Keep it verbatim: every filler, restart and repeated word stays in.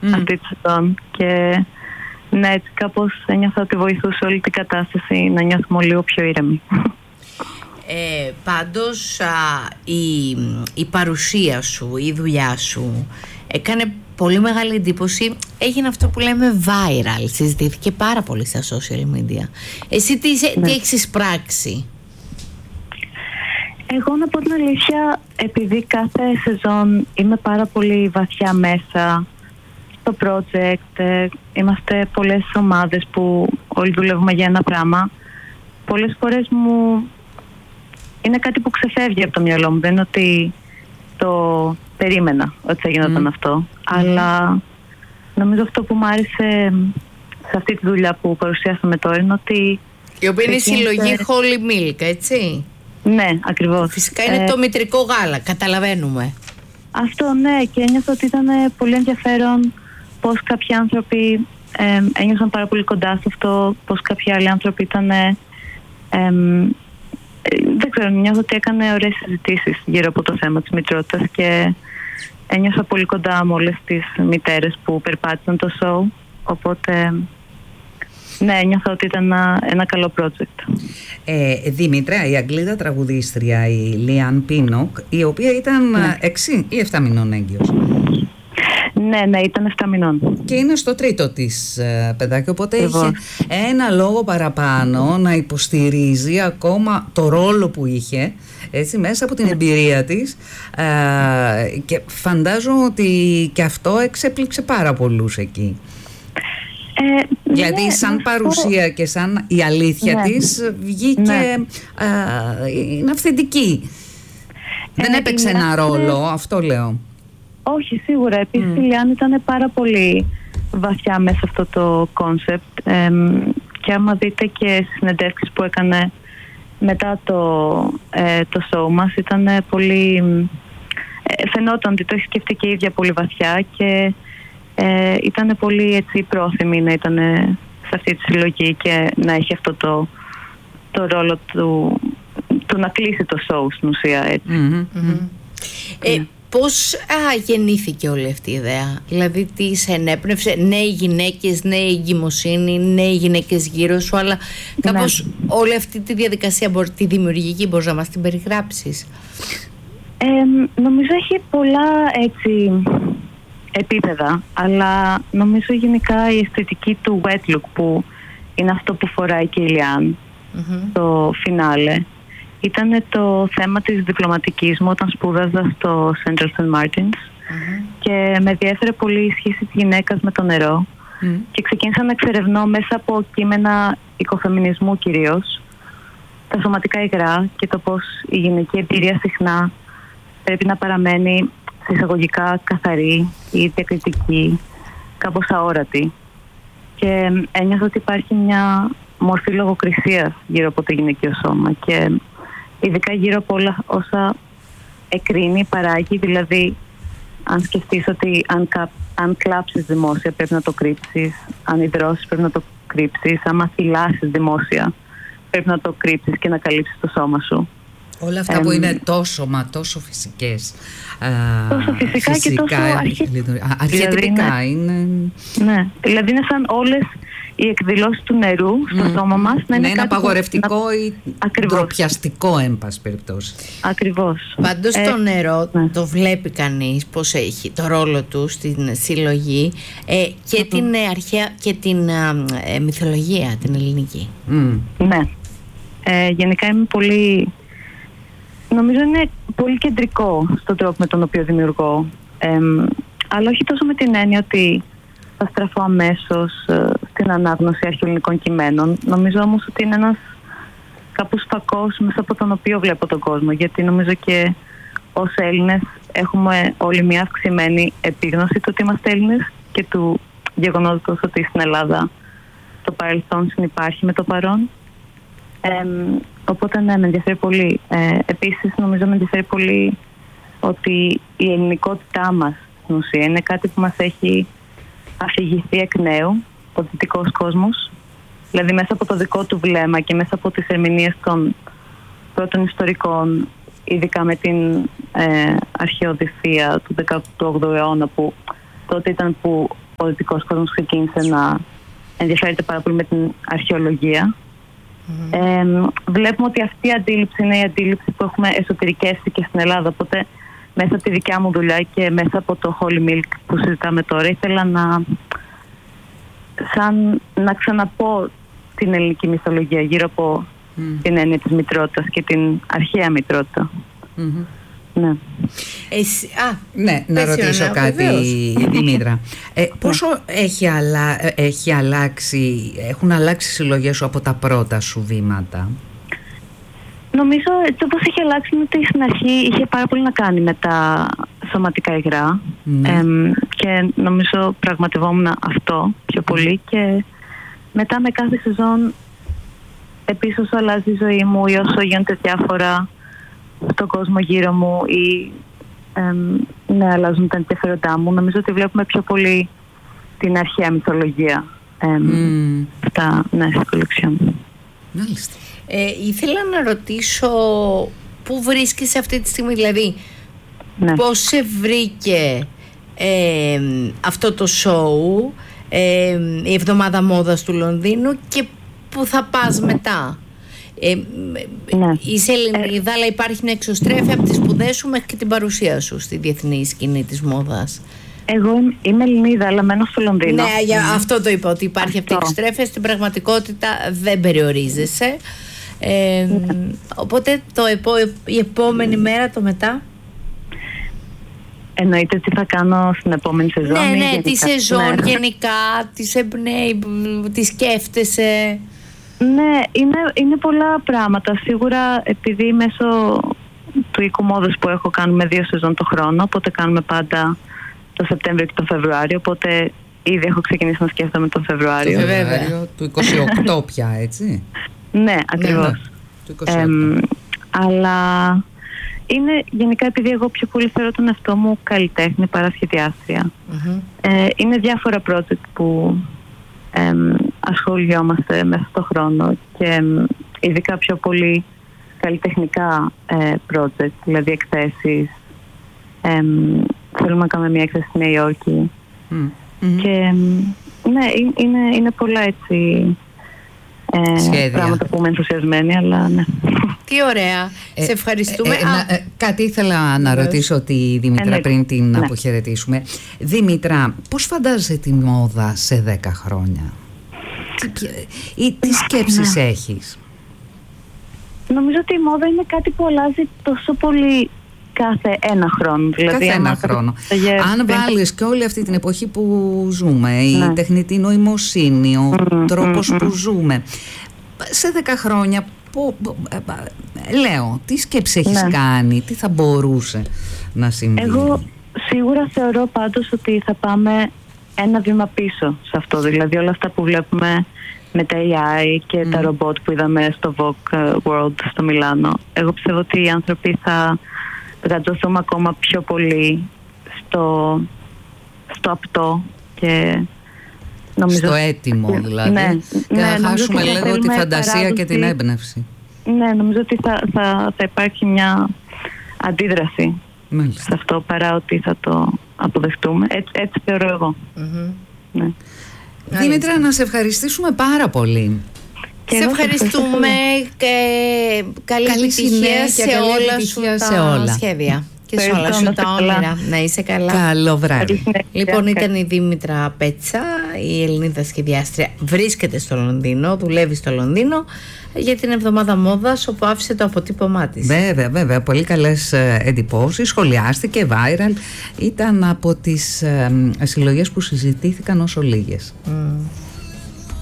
mm. αυτή τη σεζόν. Και ναι, έτσι κάπως ένιωθα ότι βοηθούσε όλη την κατάσταση να νιώθουμε λίγο πιο ήρεμοι. Ε, πάντως α, η, η παρουσία σου, η δουλειά σου έκανε πολύ μεγάλη εντύπωση. Έγινε αυτό που λέμε viral, συζητήθηκε πάρα πολύ στα social media. Εσύ τι, ναι. τι έχεις εισπράξει? Εγώ να πω την αλήθεια, επειδή κάθε σεζόν είμαι πάρα πολύ βαθιά μέσα στο project, είμαστε πολλές ομάδες που όλοι δουλεύουμε για ένα πράγμα, πολλές φορές μου είναι κάτι που ξεφεύγει από το μυαλό μου. Δεν είναι ότι το περίμενα ότι θα γινόταν mm. αυτό, mm. αλλά νομίζω αυτό που μου άρεσε σε αυτή τη δουλειά που παρουσιάσαμε τώρα είναι ότι... Η οποία είναι η συλλογή Holy Milk, έτσι? Ναι, ακριβώς. Φυσικά είναι ε, το μητρικό γάλα, καταλαβαίνουμε. Αυτό, ναι, και ένιωθα ότι ήταν πολύ ενδιαφέρον πώς κάποιοι άνθρωποι ε, ένιωσαν πάρα πολύ κοντά σε αυτό, πώς κάποιοι άλλοι άνθρωποι ήταν... Ε, ε, δεν ξέρω, νιώθω ότι έκανε ωραίες συζητήσεις γύρω από το θέμα της μητρότητας και ένιωσα πολύ κοντά με όλες τις μητέρες που περπάτησαν το show, οπότε... Ναι, νιώθω ότι ήταν ένα, ένα καλό project. Ε, Δήμητρα, η Αγγλίδα τραγουδίστρια, η Λίαν Πίνοκ, η οποία ήταν ναι. έξι ή εφτά μηνών έγκυος. Ναι, ναι, ήταν εφτά μηνών. Και είναι στο τρίτο της ε, παιδάκι, οπότε είχε ένα λόγο παραπάνω να υποστηρίζει ακόμα το ρόλο που είχε, έτσι, μέσα από την ναι. εμπειρία της, ε, και φαντάζομαι ότι και αυτό εξέπληξε πάρα πολλούς εκεί. Ε, δηλαδή ναι, σαν παρουσία πω... και σαν η αλήθεια ναι. της βγήκε, ναι. ε, είναι αυθεντική. Ε, δεν έπαιξε ένα αυθε... ρόλο, αυτό λέω. Όχι, σίγουρα. Επίσης mm. η Λιάν ήταν πάρα πολύ βαθιά μέσα σε αυτό το κόνσεπτ, ε, και άμα δείτε και στις συνεντεύξεις που έκανε μετά το, ε, το show μας, ήταν πολύ... Ε, φαινόταν ότι το έχει σκεφτεί και η ίδια πολύ βαθιά και Ε, ήταν πολύ έτσι πρόθυμη να ήταν σε αυτή τη συλλογή και να έχει αυτό το, το ρόλο του, του να κλείσει το show στην ουσία, έτσι. Mm-hmm, mm-hmm. Ε, πώς α, γεννήθηκε όλη αυτή η ιδέα? Δηλαδή τι σε ενέπνευσε? Νέοι γυναίκες, νέη εγκυμοσύνη, νέοι γυναίκες γύρω σου, αλλά κάπως ναι. όλη αυτή τη διαδικασία, τη δημιουργική, μπορείς να μας την περιγράψεις? Ε, νομίζω έχει πολλά έτσι... επίπεδα, αλλά νομίζω γενικά η αισθητική του wet look, που είναι αυτό που φοράει και η Λιάν mm-hmm. το φινάλε, ήταν το θέμα της διπλωματικής μου όταν σπούδαζα στο Central Saint Martins mm-hmm. και με διέφερε πολύ η σχέση της γυναίκας με το νερό mm. και ξεκίνησα να εξερευνώ μέσα από κείμενα οικοφεμινισμού κυρίως τα σωματικά υγρά και το πως η γυναική εμπειρία συχνά πρέπει να παραμένει εισαγωγικά καθαρή ή διακριτική, κάπως αόρατη. Και ένιωθα ότι υπάρχει μια μορφή λογοκρισίας γύρω από το γυναικείο σώμα και ειδικά γύρω από όλα όσα εκρίνει, παράγει. Δηλαδή, αν σκεφτείς ότι αν, κα, αν κλάψεις δημόσια πρέπει να το κρύψεις, αν υδρώσεις πρέπει να το κρύψεις, άμα θυλάσεις δημόσια πρέπει να το κρύψεις και να καλύψεις το σώμα σου. Όλα αυτά ε, που είναι τόσο, μα τόσο φυσικές. Τόσο φυσικά, φυσικά και τόσο αρχι... αρχιετυπικά δηλαδή είναι... Ναι, δηλαδή είναι σαν όλες οι εκδηλώσεις του νερού στο mm. σώμα μας να είναι, ναι, ένα απαγορευτικό που... ή ντροπιαστικό, εν πάση περιπτώσει. Ακριβώς. Πάντως ε, το νερό ναι. το βλέπει κανείς πως έχει το ρόλο του στην συλλογή ε, και mm. την αρχαία και την ε, μυθολογία, την ελληνική. Mm. Ναι. Ε, γενικά είμαι πολύ... Νομίζω είναι πολύ κεντρικό στον τρόπο με τον οποίο δημιουργώ. Ε, αλλά όχι τόσο με την έννοια ότι θα στραφώ αμέσως ε, στην ανάγνωση αρχαιοελληνικών κειμένων. Νομίζω όμως ότι είναι ένας κάπως φακός μέσα από τον οποίο βλέπω τον κόσμο. Γιατί νομίζω και ως Έλληνες έχουμε όλοι μια αυξημένη επίγνωση του ότι είμαστε Έλληνες και του γεγονότος ότι στην Ελλάδα το παρελθόν συνυπάρχει με το παρόν. Ε, οπότε ναι, με ενδιαφέρει πολύ. Ε, επίσης νομίζω με ενδιαφέρει πολύ ότι η ελληνικότητά μας στην ουσία είναι κάτι που μας έχει αφηγηθεί εκ νέου ο δυτικός κόσμος, δηλαδή μέσα από το δικό του βλέμμα και μέσα από τις ερμηνείες των πρώτων ιστορικών, ειδικά με την ε, αρχαιοδυφία του δεκαοκτώ ογδοου αιώνα, που τότε ήταν που πολιτικός κόσμος ξεκίνησε να ενδιαφέρεται πάρα πολύ με την αρχαιολογία. Mm. Ε, βλέπουμε ότι αυτή η αντίληψη είναι η αντίληψη που έχουμε εσωτερικεύσει και στην Ελλάδα. Οπότε μέσα από τη δικιά μου δουλειά και μέσα από το Holy Milk που συζητάμε τώρα, ήθελα να, σαν, να ξαναπώ την ελληνική μυθολογία γύρω από mm. την έννοια της μητρότητας και την αρχαία μητρότητα. Mm-hmm. Ναι. Εσύ, α, ναι, να ρωτήσω να, κάτι, Δήμητρα. Ε, πόσο έχει, αλλα, έχει αλλάξει, έχουν αλλάξει οι συλλογές σου από τα πρώτα σου βήματα? Νομίζω έτσι όπως έχει αλλάξει είναι ότι στην αρχή είχε πάρα πολύ να κάνει με τα σωματικά υγρά. Ναι. Ε, και νομίζω πραγματευόμουν αυτό πιο πολύ και μετά με κάθε σεζόν επίσης όσο αλλάζει η ζωή μου ή όσο γίνονται διάφορα στον κόσμο γύρω μου ή ε, ναι, αλλάζουν τα ενδιαφέροντά μου. Νομίζω ότι βλέπουμε πιο πολύ την αρχαία μυθολογία ε, mm. στα, ναι, στα κολεξιόν. Μάλιστα. Ε, ήθελα να ρωτήσω πού βρίσκεσαι αυτή τη στιγμή, δηλαδή ναι. πώς σε βρήκε ε, αυτό το σοου, ε, η εβδομάδα μόδας του Λονδίνου και πού θα πας μετά? Ε, ναι. Είσαι Ελληνίδα, αλλά υπάρχει μια εξωστρέφεια από τις σπουδές σου μέχρι και την παρουσία σου στη διεθνή σκηνή της μόδας. Εγώ είμαι Ελληνίδα, αλλά μένω στο Λονδίνο. Ναι, για mm. αυτό το είπα, ότι υπάρχει αυτό. Αυτή η εξωστρέφεια. Στην πραγματικότητα δεν περιορίζεσαι. Ε, ναι. Οπότε το επό, η επόμενη μέρα, το μετά. Εννοείται τι θα κάνω στην επόμενη σεζόν? Ναι, ναι, γενικά, τη σεζόν ναι. γενικά, τι εμπνέει, τι σκέφτεσαι. Ναι, είναι, είναι πολλά πράγματα. Σίγουρα επειδή μέσω του οίκου μόδας που έχω κάνουμε δύο σεζόν το χρόνο, οπότε κάνουμε πάντα το Σεπτέμβριο και το Φεβρουάριο, οπότε ήδη έχω ξεκινήσει να σκέφτομαι τον Φεβρουάριο. Το Φεβρουάριο του είκοσι οκτώ πια, έτσι? Ναι, ακριβώς. Ναι, ναι. Του είκοσι οκτώ. Ε, αλλά είναι γενικά επειδή εγώ πιο πολύ θεωρώ τον εαυτό μου καλλιτέχνη παρά σχεδιάστρια. Mm-hmm. Ε, είναι διάφορα project που ε, ασχολιόμαστε μέσα στον χρόνο και ε, ειδικά πιο πολύ καλλιτεχνικά ε, project, δηλαδή εκθέσεις. Ε, θέλουμε να κάνουμε μια έκθεση στη Νέα Υόρκη. Mm-hmm. Και ναι, είναι, είναι πολλά έτσι ε, πράγματα που είμαι ενθουσιασμένη, αλλά ναι. Τι ωραία. Ε, Σε ευχαριστούμε. Ε, ε, Α, ε, κάτι ήθελα να ρωτήσω τη Δήμητρα ε, πριν την ναι. αποχαιρετήσουμε. Δήμητρα, πώς φαντάζεσαι τη μόδα σε δέκα χρόνια? Τι, ή τι σκέψεις ναι. έχεις? Νομίζω ότι η μόδα είναι κάτι που αλλάζει τόσο πολύ κάθε ένα χρόνο. Δηλαδή, κάθε ένα χρόνο. Αν βάλεις και όλη αυτή την εποχή που ζούμε, ναι. η τεχνητή νοημοσύνη, ο mm, τρόπος mm, που mm. ζούμε, σε δέκα χρόνια, που, λέω, τι σκέψη έχεις ναι. κάνει, τι θα μπορούσε να συμβεί? Εγώ σίγουρα θεωρώ πάντως ότι θα πάμε ένα βήμα πίσω σε αυτό. Δηλαδή όλα αυτά που βλέπουμε με τα έι άι και mm. τα ρομπότ που είδαμε στο Vogue World στο Μιλάνο. Εγώ πιστεύω ότι οι άνθρωποι θα κατατοθούμε ακόμα πιο πολύ στο, στο απτό και νομίζω... Στο έτοιμο δηλαδή. Ναι, και ναι, να χάσουμε λίγο τη φαντασία παράδοση, και την έμπνευση. Ναι, νομίζω ότι θα, θα, θα υπάρχει μια αντίδραση Μάλιστα. σε αυτό παρά ότι θα το αποδεχτούμε. Έτσι, έτσι θεωρώ εγώ. Mm-hmm. Ναι. Δήμητρα, να σε ευχαριστήσουμε πάρα πολύ. Και σε ευχαριστούμε και καλή, καλή επιτυχία σε όλα σου τα σε όλα. σχέδια και σε όλα σου τα όνειρα. Να είσαι καλά. Καλό βράδυ. Λοιπόν, ήταν η Δήμητρα Πέτσα, η Ελληνίδα σχεδιάστρια. Βρίσκεται στο Λονδίνο, δουλεύει στο Λονδίνο για την εβδομάδα μόδας, όπου άφησε το αποτύπωμά της. Βέβαια, βέβαια. Πολύ καλές εντυπώσεις. Σχολιάστηκε, viral. Ήταν από τις ε, συλλογές που συζητήθηκαν όσο λίγες. Mm.